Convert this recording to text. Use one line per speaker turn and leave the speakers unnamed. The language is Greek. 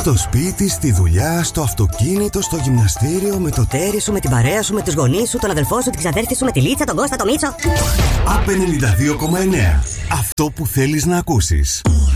Στο σπίτι, στη δουλειά, στο αυτοκίνητο, στο γυμναστήριο, με το τέρι σου, με την παρέα σου, με τους γονείς σου, τον αδελφό σου, την ξαδέρφη σου, με τη Λίτσα, τον Κώστα, τον Μίτσο. ΑΠ 92,9. Αυτό που θέλεις να ακούσεις.